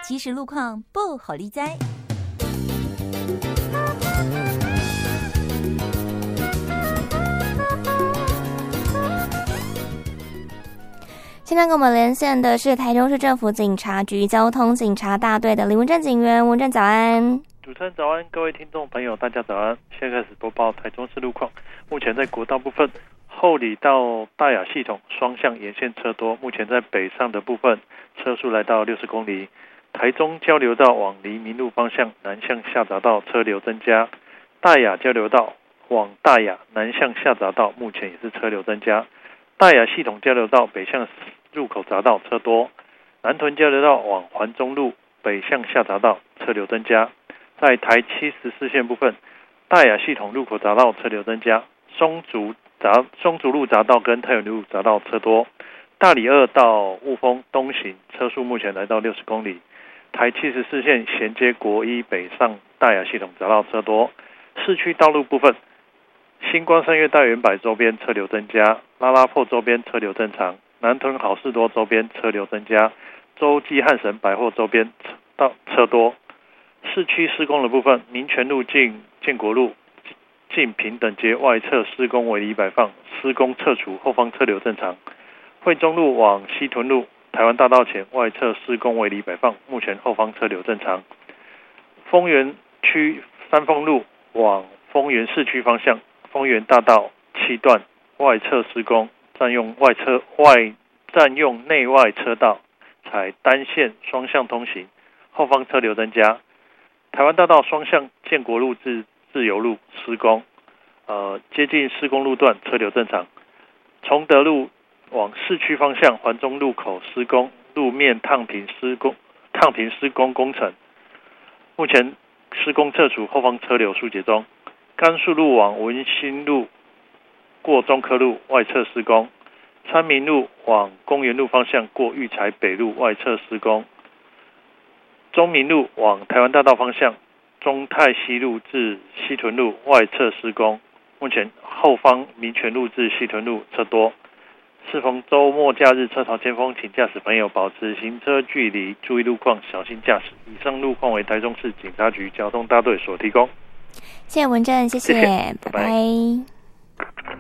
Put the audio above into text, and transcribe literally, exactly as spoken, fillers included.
即时路况不好理灾。 现在跟我们连线的是台中市政府警察局交通警察大队的林文正警员，文正早安。 主持人早安，各位听众朋友大家早安。现在开始播报台中市路况。目前在国道部分，后里到大雅系统双向沿线车多，目前在北上的部分车速来到六十公里。台中交流道往黎明路方向南向下匝道车流增加，大雅交流道往大雅南向下匝道目前也是车流增加。大雅系统交流道北向入口匝道车多，南屯交流道往环中路北向下匝道车流增加。在台七十四线部分，大雅系统入口匝道车流增加，松竹匝松竹路匝道跟太原路匝道车多。大里二到雾峰东行车速目前来到六十公里。台七十四线衔接国一北上大雅系统匝道车多。市区道路部分，星光三月大圆柏周边车流增加，拉拉破周边车流正常，南屯好事多周边车流增加，洲际汉神百货周边到车多。市区施工的部分，民权路进建国路近平等街外侧施工围篱摆放，施工撤除，后方车流正常。惠中路往西屯路台湾大道前外侧施工围篱摆放，目前后方车流正常。丰原区三丰路往丰原市区方向，丰原大道七段外侧施工，占用外侧外占用内外车道，采单线双向通行，后方车流增加。台湾大道双向建国路至自由路施工，呃，接近施工路段车流正常。崇德路往市区方向环中路口施工，路面烫平施工烫平施工工程，目前施工撤除，后方车流疏解中。甘肃路往文心路过中科路外侧施工，昌明路往公园路方向过育才北路外侧施工，中明路往台湾大道方向中泰西路至西屯路外侧施工，目前后方民权路至西屯路车多。适逢周末假日车潮尖峰，请驾驶朋友保持行车距离，注意路况，小心驾驶。以上路况为台中市警察局交通大队所提供。 谢谢文正，谢谢， 谢谢，拜拜。 拜拜。